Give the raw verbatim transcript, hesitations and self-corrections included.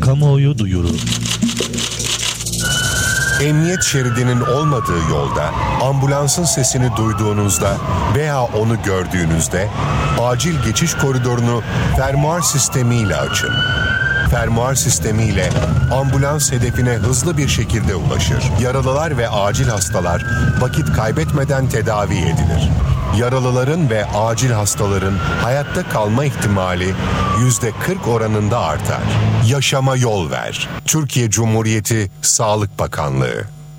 Kamuoyu duyuru. Emniyet şeridinin olmadığı yolda ambulansın sesini duyduğunuzda veya onu gördüğünüzde acil geçiş koridorunu fermuar sistemiyle açın. Fermuar sistemiyle ambulans hedefine hızlı bir şekilde ulaşır. Yaralılar ve acil hastalar vakit kaybetmeden tedavi edilir. Yaralıların ve acil hastaların hayatta kalma ihtimali yüzde kırk oranında artar. Yaşama yol ver. Türkiye Cumhuriyeti Sağlık Bakanlığı.